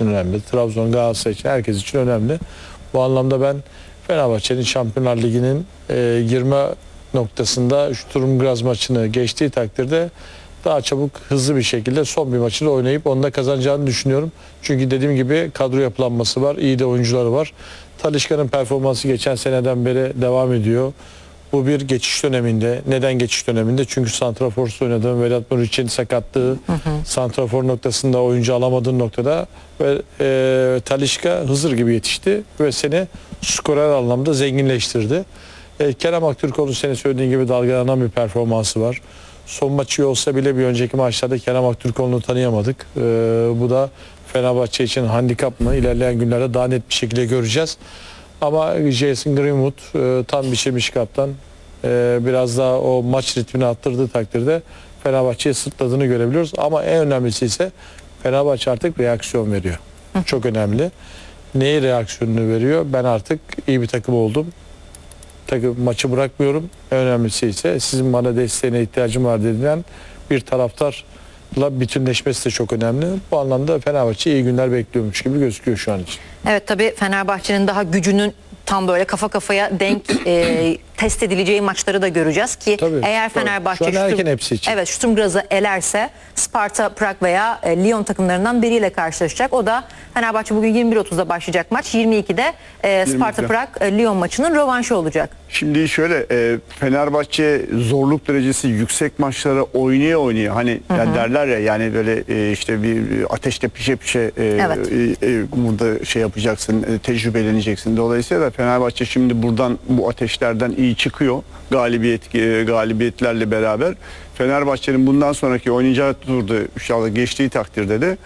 için önemli. Trabzon, Galatasaray için, herkes için önemli. Bu anlamda ben Fenerbahçe'nin Şampiyonlar Ligi'nin girme noktasında Sturm Graz maçını geçtiği takdirde daha çabuk, hızlı bir şekilde son bir maçı da oynayıp onu da kazanacağını düşünüyorum. Çünkü dediğim gibi kadro yapılanması var, iyi de oyuncuları var. Talisca'nın performansı geçen seneden beri devam ediyor. Bu bir geçiş döneminde. Neden geçiş döneminde? Çünkü santraforsuz oynadığım Vedat Muriç'in sakatlığı, santrafor noktasında oyuncu alamadığın noktada ve Talisca Hızır gibi yetişti ve seni skorer anlamda zenginleştirdi. Kerem Aktürkoğlu senin söylediğin gibi dalgalanan bir performansı var. Son maçı olsa bile bir önceki maçlarda Kerem Aktürkoğlu'nu tanıyamadık. Bu da Fenerbahçe için handikap mı? İlerleyen günlerde daha net bir şekilde göreceğiz. Ama Jason Greenwood tam biçilmiş kaptan. Biraz daha o maç ritmini arttırdığı takdirde Fenerbahçe'yi sırtladığını görebiliyoruz. Ama en önemlisi ise Fenerbahçe artık reaksiyon veriyor. Çok önemli. Neyi reaksiyonunu veriyor? Ben artık iyi bir takım oldum. Maçı bırakmıyorum. En önemlisi ise sizin bana desteğine ihtiyacım var dedilen bir taraftarla bütünleşmesi de çok önemli. Bu anlamda Fenerbahçe iyi günler bekliyormuş gibi gözüküyor şu an için. Evet, tabii Fenerbahçe'nin daha gücünün tam böyle kafa kafaya denk test edileceği maçları da göreceğiz ki tabii, eğer Fenerbahçe Sturm Graz'ı elerse Sparta Prag veya Lyon takımlarından biriyle karşılaşacak. O da Fenerbahçe bugün 21.30'da başlayacak maç. 22'de Sparta Prag Lyon maçının rövanşı olacak. Şimdi şöyle Fenerbahçe zorluk derecesi yüksek maçlara oynaya hani yani derler ya, yani böyle işte bir ateşte pişe burada şey yapacaksın, tecrübeleneceksin. Dolayısıyla Fenerbahçe şimdi buradan, bu ateşlerden iyi çıkıyor galibiyetlerle beraber. Fenerbahçe'nin bundan sonraki oynayacağı turda inşallah geçtiği takdirde de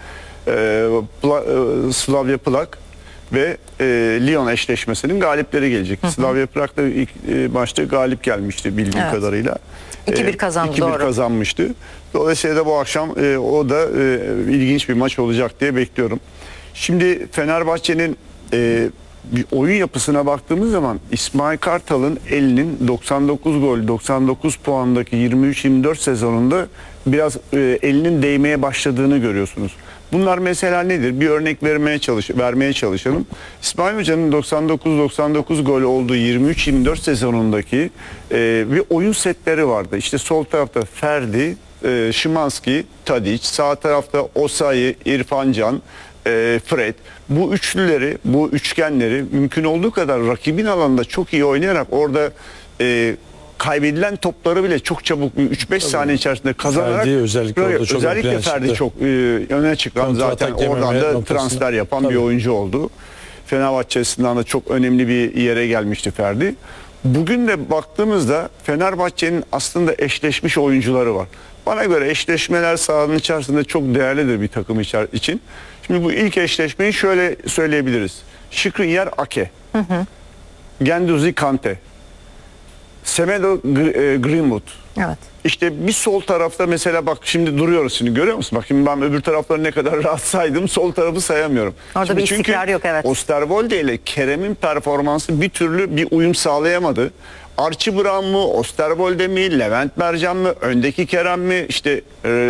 Slavia Prag ve Lyon eşleşmesinin galipleri gelecek. Slavia Prag da ilk maçta galip gelmişti bildiğim kadarıyla. 2-1 kazandı, 2-1 doğru. kazanmıştı. Dolayısıyla da bu akşam o da ilginç bir maç olacak diye bekliyorum. Şimdi Fenerbahçe'nin bir oyun yapısına baktığımız zaman İsmail Kartal'ın elinin 99 gol, 99 puandaki 23-24 sezonunda biraz elinin değmeye başladığını görüyorsunuz. Bunlar mesela nedir? Bir örnek vermeye çalışalım. İsmail Hoca'nın 99 gol olduğu 23-24 sezonundaki bir oyun setleri vardı. İşte sol tarafta Ferdi, Szymanski, Tadic, sağ tarafta Osayi, İrfan Can, Fred. Bu üçlüleri, bu üçgenleri mümkün olduğu kadar rakibin alanında çok iyi oynayarak orada kaybedilen topları bile çok çabuk 3-5 saniye içerisinde kazanarak Ferdi özellikle Ferdi çok öne çıkan, zaten oradan da transfer yapan bir oyuncu oldu. Fenerbahçe açısından da çok önemli bir yere gelmişti Ferdi. Bugün de baktığımızda Fenerbahçe'nin aslında eşleşmiş oyuncuları var. Bana göre eşleşmeler sahanın içerisinde çok değerlidir bir takım için. Şimdi bu ilk eşleşmeyi şöyle söyleyebiliriz. Skriniar Ake, Guendouzi Kante, Semedo Greenwood. Evet. İşte bir sol tarafta mesela bak şimdi duruyoruz, şimdi görüyor musun? Bak şimdi ben öbür tarafları ne kadar rahat saydım, sol tarafı sayamıyorum. Orada şimdi bir istikrar yok, evet. Osterwolde ile Kerem'in performansı bir türlü bir uyum sağlayamadı. Archie Brown mu, Osterwolde mi, Levent Mercan mı, öndeki Kerem mi, işte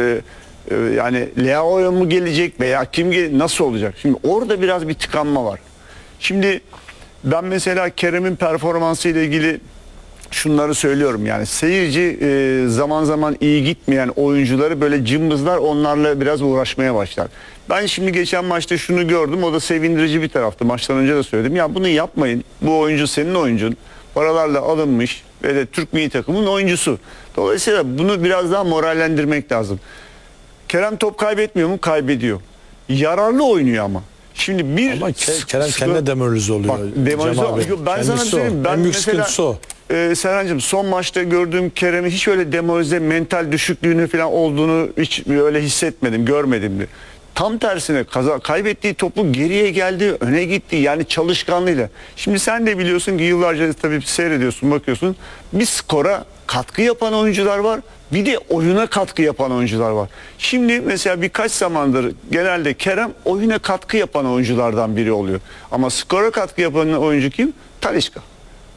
yani Leao mu gelecek veya nasıl olacak? Şimdi orada biraz bir tıkanma var. Şimdi ben mesela Kerem'in performansı ile ilgili şunları söylüyorum, yani seyirci zaman zaman iyi gitmeyen oyuncuları böyle cımbızlar, onlarla biraz uğraşmaya başlar. Ben şimdi geçen maçta şunu gördüm, o da sevindirici bir taraftı. Maçtan önce de söyledim, ya bunu yapmayın, bu oyuncu senin oyuncun, paralarla alınmış ve de Türk milli takımın oyuncusu. Dolayısıyla bunu biraz daha morallendirmek lazım. Kerem top kaybetmiyor mu? Kaybediyor. Yararlı oynuyor ama. Şimdi bir ama Kerem kendine demoralize oluyor. Bak, demoralize oluyor. Ben sana söyleyeyim. Ben en büyük mesela sıkıntısı o. Serhan'cığım, son maçta gördüğüm Kerem'i hiç öyle demoralize, mental düşüklüğünü falan olduğunu hiç öyle hissetmedim, görmedim de. Tam tersine kaybettiği topu geriye geldi, öne gitti, yani çalışkanlığıyla. Şimdi sen de biliyorsun ki yıllarca tabii seyrediyorsun, bakıyorsun. Bir skora katkı yapan oyuncular var, bir de oyuna katkı yapan oyuncular var. Şimdi mesela birkaç zamandır genelde Kerem oyuna katkı yapan oyunculardan biri oluyor. Ama skora katkı yapan oyuncu kim? Talisca.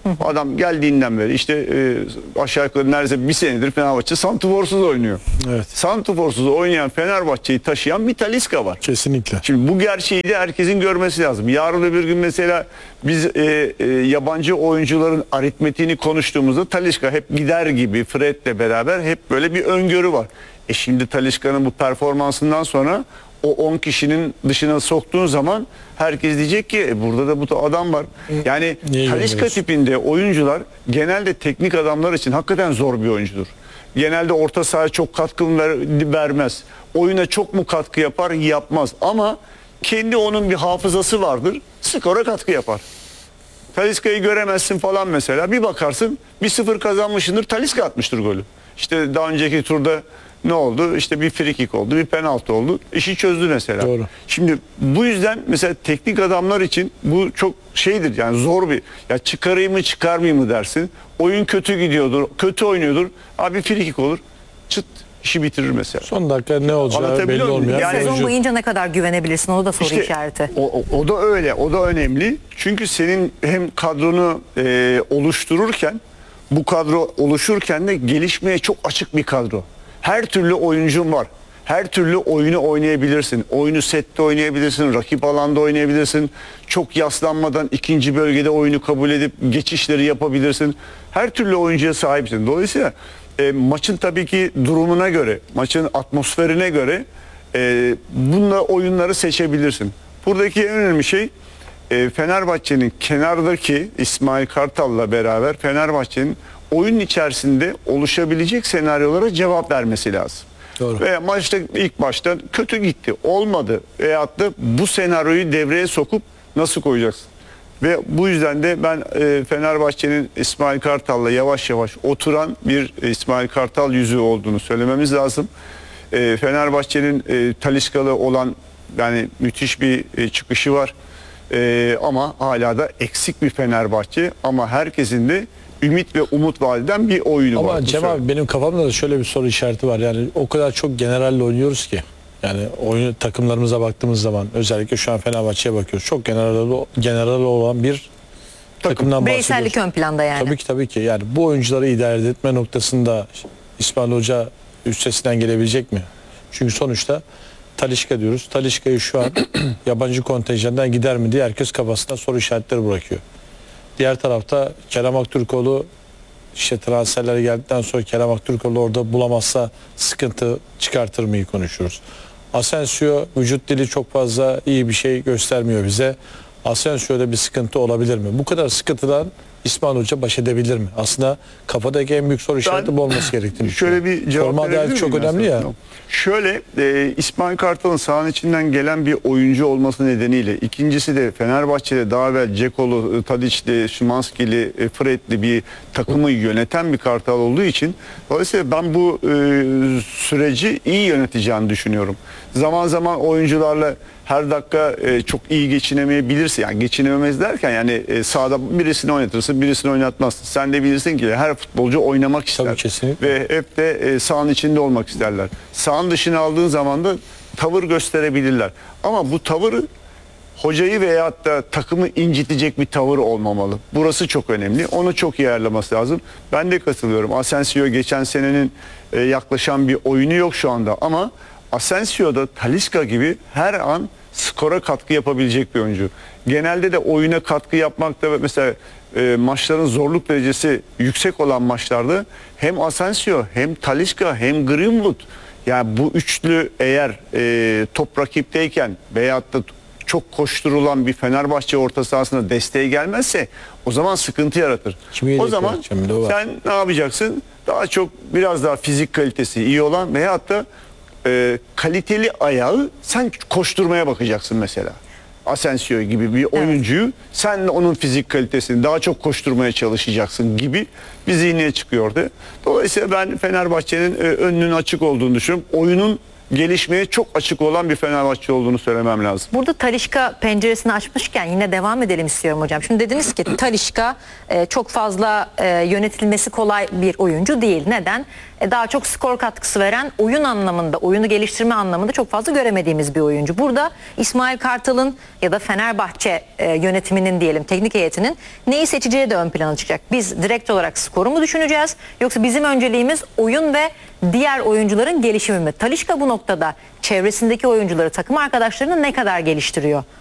Adam geldiğinden beri işte aşağı yukarı neredeyse bir senedir Fenerbahçe santrforsuz oynuyor. Evet. Santrforsuz oynayan Fenerbahçe'yi taşıyan bir Talisca var. Kesinlikle. Şimdi bu gerçeği de herkesin görmesi lazım. Yarın öbür gün mesela biz yabancı oyuncuların aritmetiğini konuştuğumuzda Talisca hep gider gibi Fred'le beraber hep böyle bir öngörü var. Şimdi Talisca'nın bu performansından sonra o 10 kişinin dışına soktuğun zaman herkes diyecek ki burada da bu adam var. Yani Niye Talisca görmüyoruz? tipinde oyuncular genelde teknik adamlar için hakikaten zor bir oyuncudur. Genelde orta sahaya çok katkı vermez. Oyuna çok mu katkı yapar? Yapmaz. Ama kendi onun bir hafızası vardır. Skora katkı yapar. Talisca'yı göremezsin falan mesela. Bir bakarsın 1-0 kazanmışsındır. Talisca atmıştır golü. İşte daha önceki turda ne oldu? İşte bir free kick oldu, bir penaltı oldu. İşi çözdü mesela. Doğru. Şimdi bu yüzden mesela teknik adamlar için bu çok şeydir yani zor bir ya çıkarayım mı çıkarmayayım mı dersin. Oyun kötü gidiyordur, kötü oynuyordur. Abi free kick olur. Çıt işi bitirir mesela. Son dakika ne olacağı belli Anlatabiliyor muyum? olmayan Yani bir Sezon oyuncu. boyunca ne kadar güvenebilirsin, o da soru İşte işareti. o da öyle, o da önemli. Çünkü senin hem kadronu oluştururken, bu kadro oluşurken de gelişmeye çok açık bir kadro. Her türlü oyuncun var. Her türlü oyunu oynayabilirsin. Oyunu sette oynayabilirsin, rakip alanda oynayabilirsin. Çok yaslanmadan ikinci bölgede oyunu kabul edip geçişleri yapabilirsin. Her türlü oyuncuya sahipsin. Dolayısıyla maçın tabii ki durumuna göre, maçın atmosferine göre bununla oyunları seçebilirsin. Buradaki en önemli şey Fenerbahçe'nin kenardaki İsmail Kartal'la beraber Fenerbahçe'nin oyun içerisinde oluşabilecek senaryolara cevap vermesi lazım. Doğru. Veya maçta ilk başta kötü gitti, olmadı veyahut da bu senaryoyu devreye sokup nasıl koyacaksın? Ve bu yüzden de ben Fenerbahçe'nin İsmail Kartal'la yavaş yavaş oturan bir İsmail Kartal yüzü olduğunu söylememiz lazım. Fenerbahçe'nin Talisca'lı olan yani müthiş bir çıkışı var. Ama hala da eksik bir Fenerbahçe ama herkesin de ümit ve umut vadeden bir oyunu var. Ama Cem abi benim kafamda da şöyle bir soru işareti var. Yani o kadar çok generalle oynuyoruz ki. Yani oyun takımlarımıza baktığımız zaman özellikle şu an Fenerbahçe'ye bakıyoruz. Çok general olan bir takımdan bahsediyoruz. Bireysellik ön planda yani. Tabii ki. Yani bu oyuncuları idare etme noktasında İsmail Hoca üstesinden gelebilecek mi? Çünkü sonuçta Talisca diyoruz. Talisca'yı şu an yabancı kontenjandan gider mi diye herkes kafasında soru işaretleri bırakıyor. Diğer tarafta Kerem Aktürkoğlu işte transferler geldikten sonra Kerem Aktürkoğlu orada bulamazsa sıkıntı çıkartır mıyı konuşuyoruz. Asensio vücut dili çok fazla iyi bir şey göstermiyor bize. Asensio'da bir sıkıntı olabilir mi? Bu kadar sıkıntıdan İsmail Hoca baş edebilir mi? Aslında kafadaki en büyük soru işareti bu olması gerektiğini şöyle bir cevap Forma verebilir değeri çok miyim önemli ya. aslında? Şöyle İsmail Kartal'ın sahanın içinden gelen bir oyuncu olması nedeniyle ikincisi de Fenerbahçe'de daha evvel Ceko'lu, Tadiç'li, Szymanski'li, Fred'li bir takımı yöneten bir Kartal olduğu için dolayısıyla ben bu süreci iyi yöneteceğini düşünüyorum. Zaman zaman oyuncularla her dakika çok iyi geçinemeyebilirsin. Yani geçinememez derken yani sahada birisini oynatırsın, birisini oynatmazsın. Sen de bilirsin ki her futbolcu oynamak ister. Tabii, kesinlikle. Ve hep de sahanın içinde olmak isterler. Sahanın dışına aldığın zaman da tavır gösterebilirler. Ama bu tavırı hocayı veyahut da takımı incitecek bir tavır olmamalı. Burası çok önemli. Onu çok iyi ayarlaması lazım. Ben de katılıyorum. Asensio geçen senenin yaklaşan bir oyunu yok şu anda ama Asensio da Talisca gibi her an skora katkı yapabilecek bir oyuncu. Genelde de oyuna katkı yapmakta mesela maçların zorluk derecesi yüksek olan maçlarda hem Asensio hem Talisca hem Greenwood yani bu üçlü eğer top rakipteyken veyahut da çok koşturulan bir Fenerbahçe orta sahasına desteğe gelmezse o zaman sıkıntı yaratır. O zaman sen ne yapacaksın? Daha çok biraz daha fizik kalitesi iyi olan veyahut da kaliteli ayağı sen koşturmaya bakacaksın mesela. Asensio gibi bir oyuncuyu sen onun fizik kalitesini daha çok koşturmaya çalışacaksın gibi bir zihniyet çıkıyordu. Dolayısıyla ben Fenerbahçe'nin önünün açık olduğunu düşünüyorum. Oyunun gelişmeye çok açık olan bir Fenerbahçe olduğunu söylemem lazım. Burada Talisca penceresini açmışken yine devam edelim istiyorum hocam. Şimdi dediniz ki Talisca çok fazla yönetilmesi kolay bir oyuncu değil. Neden? Daha çok skor katkısı veren, oyun anlamında, oyunu geliştirme anlamında çok fazla göremediğimiz bir oyuncu. Burada İsmail Kartal'ın ya da Fenerbahçe yönetiminin diyelim, teknik heyetinin neyi seçeceği de ön plana çıkacak. Biz direkt olarak skoru mu düşüneceğiz? Yoksa bizim önceliğimiz oyun ve diğer oyuncuların gelişimi mi? Talisca bu noktada çevresindeki oyuncuları, takım arkadaşlarını ne kadar geliştiriyor?